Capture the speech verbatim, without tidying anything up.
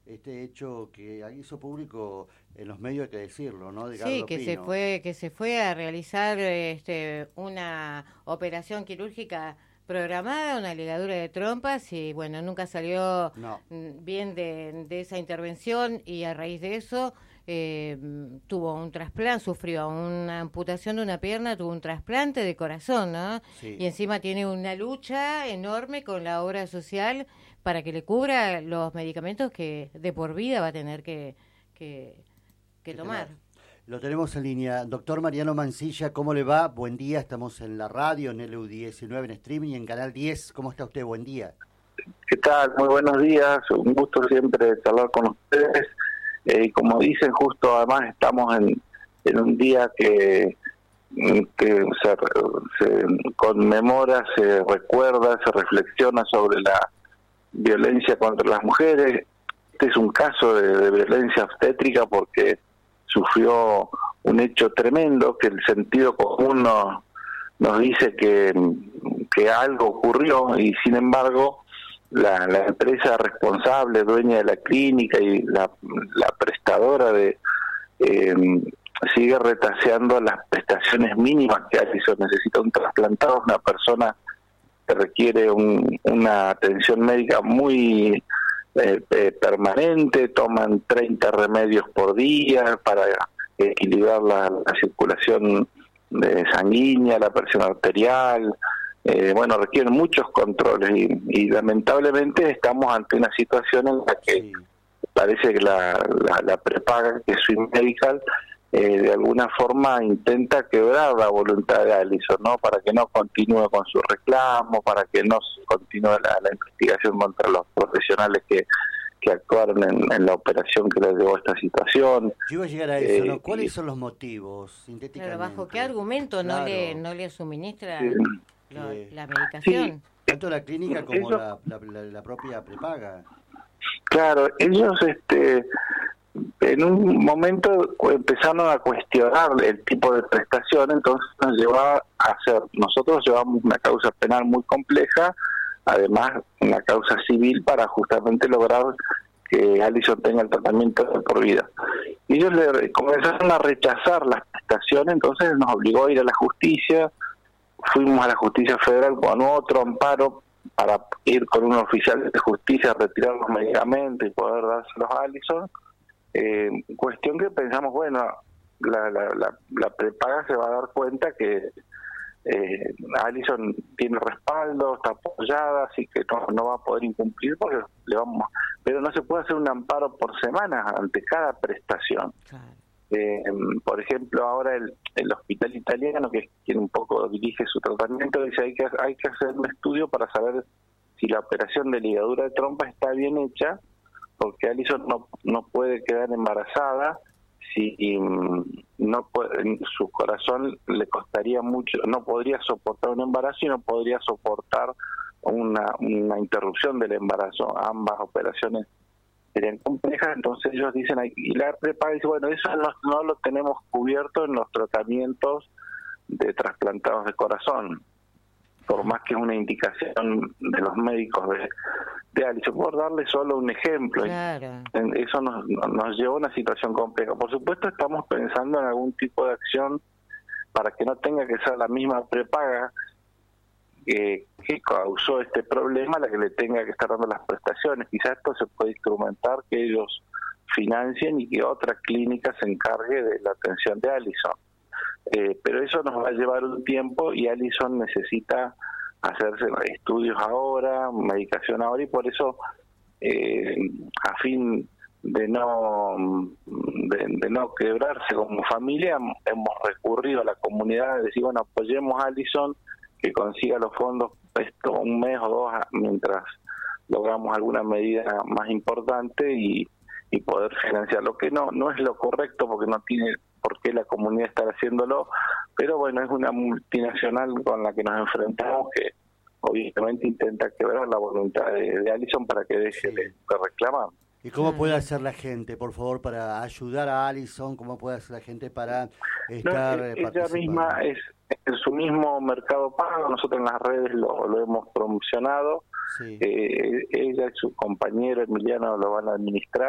este hecho que hizo público en los medios, hay que decirlo, ¿no? De Sí, Gardo que Pino. se fue que se fue a realizar este, una operación quirúrgica programada, una ligadura de trompas, y bueno, nunca salió No. bien de, de esa intervención, y a raíz de eso eh, tuvo un trasplante, sufrió una amputación de una pierna, tuvo un trasplante de corazón, ¿no? Sí. Y encima tiene una lucha enorme con la obra social para que le cubra los medicamentos que de por vida va a tener que, que, que tomar. Lo tenemos en línea. Doctor Mariano Mancilla, ¿cómo le va? Buen día, estamos en la radio, en L U diecinueve, en streaming y en Canal diez. ¿Cómo está usted? Buen día. ¿Qué tal? Muy buenos días, un gusto siempre hablar con ustedes. Eh, y como dicen, justo además estamos en, en un día que, que se, se conmemora, se recuerda, se reflexiona sobre la violencia contra las mujeres. Este es un caso de, de violencia obstétrica porque sufrió un hecho tremendo que el sentido común nos, nos dice que, que algo ocurrió, y sin embargo la, la empresa responsable, dueña de la clínica y la, la prestadora de eh, sigue retaseando las prestaciones mínimas que Alison necesita. Un trasplantado es una persona que requiere un, una atención médica muy Eh, eh, permanente, toman treinta remedios por día para equilibrar la, la circulación de sanguínea, la presión arterial, eh, bueno, requieren muchos controles y, y lamentablemente estamos ante una situación en la que sí. parece que la, la, la prepaga, que es Swing Medical, eh, de alguna forma intenta quebrar la voluntad de Alison, ¿no? Para que no continúe con su reclamo, para que no continúe la, la investigación contra los profesionales que, que actuaron en, en la operación que les llevó a esta situación. Yo iba a llegar a eso, eh, ¿no? ¿Cuáles y, son los motivos, sintéticamente? Claro, ¿bajo qué argumento claro. no le no le suministra sí. lo, que, la medicación? Sí. Tanto la clínica como Eso, la, la, la, la propia prepaga. Claro, ellos este en un momento empezaron a cuestionar el tipo de prestación, entonces nos llevaba a hacer, nosotros llevamos una causa penal muy compleja, además una causa civil para justamente lograr que Alison tenga el tratamiento de por vida. Y ellos le comenzaron a rechazar las prestaciones, entonces nos obligó a ir a la justicia, fuimos a la justicia federal con otro amparo para ir con un oficial de justicia a retirar los medicamentos y poder dárselos a Alison. Eh, cuestión que pensamos, bueno, la, la, la, la prepaga se va a dar cuenta que eh, Alison tiene respaldo, está apoyada, así que no, no va a poder incumplir porque le vamos, pero no se puede hacer un amparo por semana ante cada prestación. Claro. Eh, por ejemplo, ahora el, el hospital italiano, que es quien un poco dirige su tratamiento, dice hay que hay que hacer un estudio para saber si la operación de ligadura de trompa está bien hecha, porque Alison no no puede quedar embarazada si um, no puede, su corazón le costaría mucho, no podría soportar un embarazo y no podría soportar una una interrupción del embarazo. Ambas operaciones serían complejas, entonces ellos dicen, y la prepaga dice, bueno, eso no, no lo tenemos cubierto en los tratamientos de trasplantados de corazón, por más que es una indicación de los médicos de, de Alison, por darle solo un ejemplo. Claro. Eso nos, nos llevó a una situación compleja. Por supuesto estamos pensando en algún tipo de acción para que no tenga que ser la misma prepaga que, que causó este problema la que le tenga que estar dando las prestaciones. Quizás esto se puede instrumentar, que ellos financien y que otra clínica se encargue de la atención de Alison. Eh, pero eso nos va a llevar un tiempo y Alison necesita hacerse estudios ahora, medicación ahora, y por eso eh, a fin de no de, de no quebrarse como familia hemos recurrido a la comunidad de decir, bueno, apoyemos a Alison que consiga los fondos esto un mes o dos mientras logramos alguna medida más importante y, y poder financiar, lo que no no es lo correcto porque no tiene por qué la comunidad estar haciéndolo, pero bueno, es una multinacional con la que nos enfrentamos que obviamente intenta quebrar la voluntad de, de Alison para que deje sí. de, de reclamar. ¿Y cómo puede hacer la gente, por favor, para ayudar a Alison? ¿Cómo puede hacer la gente para estar no, ella participando? misma es en su mismo Mercado Pago, nosotros en las redes lo, lo hemos promocionado, sí. eh, ella y su compañero Emiliano lo van a administrar.